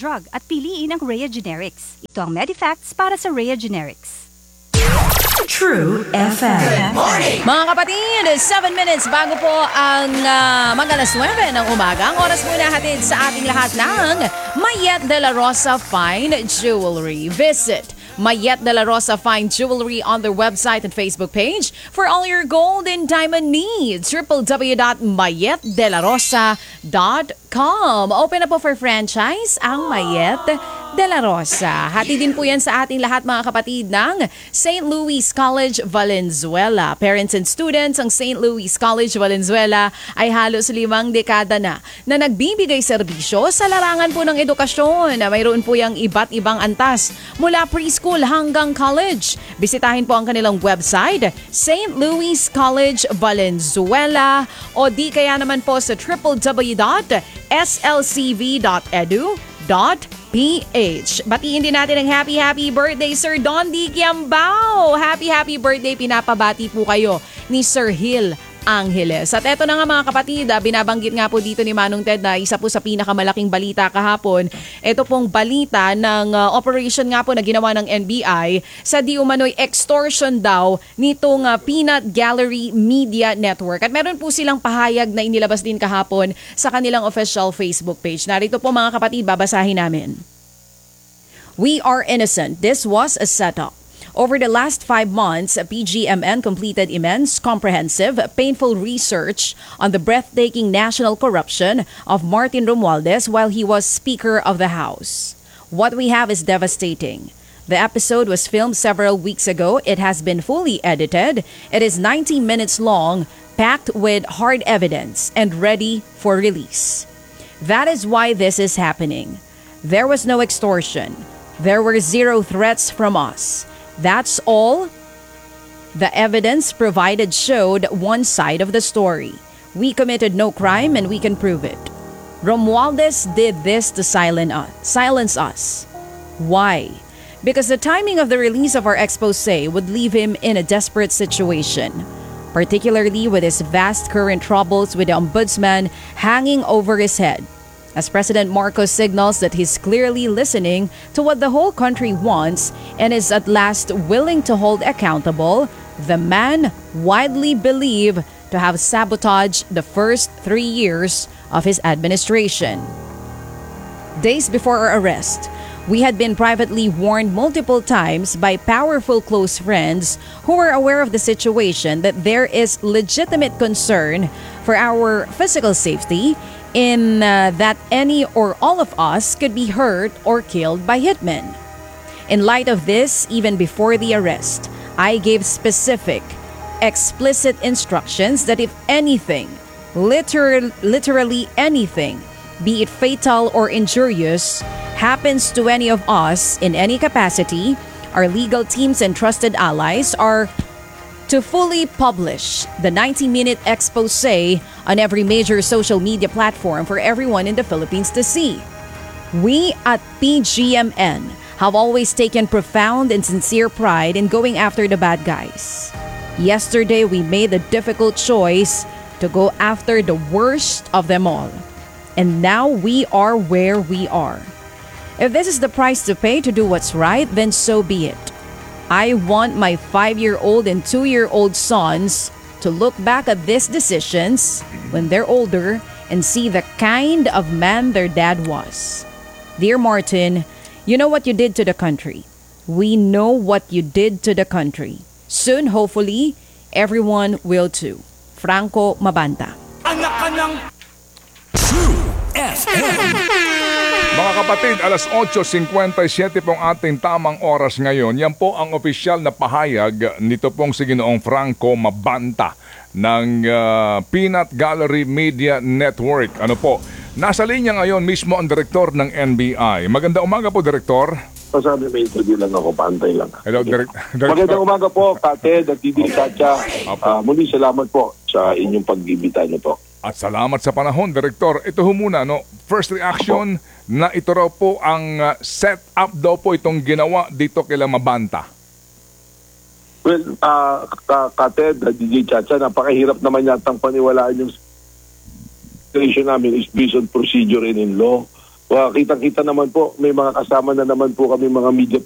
drug at piliin ang Rhea Generics. Ito ang Medifacts para sa Rhea Generics. True FM. Mga kapatid, 7 minutes bago po ang mag-alas 9 ng umaga. Ang oras po nahatid sa ating lahat ng Mayet de la Rosa Fine Jewelry. Visit Mayet de la Rosa Fine Jewelry on their website and Facebook page for all your gold and diamond needs. www.mayetdelarosa.com. Open na po for franchise ang Mayet de la Rosa. Hati din po yan sa ating lahat mga kapatid ng St. Louis College Valenzuela. Parents and students, ang St. Louis College Valenzuela ay halos 5 dekada na nagbibigay serbisyo sa larangan po ng edukasyon. Mayroon po yung iba't ibang antas mula preschool hanggang college. Bisitahin po ang kanilang website, St. Louis College Valenzuela, o di kaya naman po sa www.slcv.edu.ph. Batiin din natin ang happy birthday Sir Don D. Kiambao. Happy birthday, pinapabati po kayo ni Sir Hill Angeles. At eto na nga mga kapatid, binabanggit nga po dito ni Manong Ted na isa po sa pinakamalaking balita kahapon. Ito pong balita ng operation nga po na ginawa ng NBI sa di umano'y extortion daw nitong Peanut Gallery Media Network. At meron po silang pahayag na inilabas din kahapon sa kanilang official Facebook page. Narito po mga kapatid, babasahin namin. We are innocent. This was a setup. Over the last 5 months, PGMN completed immense, comprehensive, painful research on the breathtaking national corruption of Martin Romualdez while he was Speaker of the House. What we have is devastating. The episode was filmed several weeks ago. It has been fully edited. It is 90 minutes long, packed with hard evidence, and ready for release. That is why this is happening. There was no extortion. There were 0 threats from us. That's all. The evidence provided showed one side of the story. We committed no crime and we can prove it. Romualdez did this to silence us. Why? Because the timing of the release of our expose would leave him in a desperate situation, particularly with his vast current troubles with the ombudsman hanging over his head. As President Marcos signals that he's clearly listening to what the whole country wants and is at last willing to hold accountable the man widely believed to have sabotaged the first 3 years of his administration. Days before our arrest, we had been privately warned multiple times by powerful close friends who were aware of the situation that there is legitimate concern for our physical safety in that any or all of us could be hurt or killed by hitmen. In light of this, even before the arrest, I gave specific, explicit instructions that if anything, literally anything, be it fatal or injurious, happens to any of us in any capacity, our legal teams and trusted allies are to fully publish the 90-minute expose on every major social media platform for everyone in the Philippines to see. We at PGMN have always taken profound and sincere pride in going after the bad guys. Yesterday, we made the difficult choice to go after the worst of them all. And now we are where we are. If this is the price to pay to do what's right, then so be it. I want my 5-year-old and 2-year-old sons to look back at these decisions when they're older and see the kind of man their dad was. Dear Martin, you know what you did to the country. We know what you did to the country. Soon, hopefully, everyone will too. Franco Mabanta. Anak ka ng True FM. Mga kapatid, alas 8:57 pong ating tamang oras ngayon. Yan po ang opisyal na pahayag nito pong si Ginoong Franco Mabanta ng Peanut Gallery Media Network. Ano po, nasa linya ngayon mismo ang direktor ng NBI. Magandang umaga po, Direktor. Sabi may interview lang ako, paantay lang. Hello, Director. Magandang umaga po, Kate, at TV Chacha. Muli salamat po sa inyong pag-ibita niyo po. At salamat sa panahon, Direktor. Ito ho muna, no? First reaction na ito raw po ang set-up daw po itong ginawa dito kila Mabanta. Well, Kated, DJ Chacha, napakahirap naman yatang paniwalaan yung situation namin is based on procedure and in law. Kitang-kita naman po, may mga kasama na naman po kami mga media